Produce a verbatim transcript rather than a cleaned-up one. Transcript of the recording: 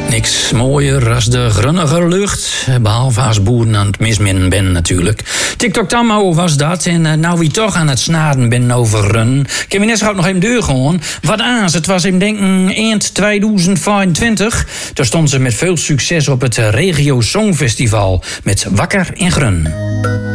Niks mooier als de grunnige lucht. Behalve als boeren aan het misminnen ben natuurlijk. TikTok Tammo was dat. En uh, nou wie toch aan het snaden ben over run. Ik heb net nog even deur gewoon. Wat aans, het was in denken eind tweeduizend vijfentwintig. Toen stond ze met veel succes op het Regio Songfestival. Met Wakker in Grun.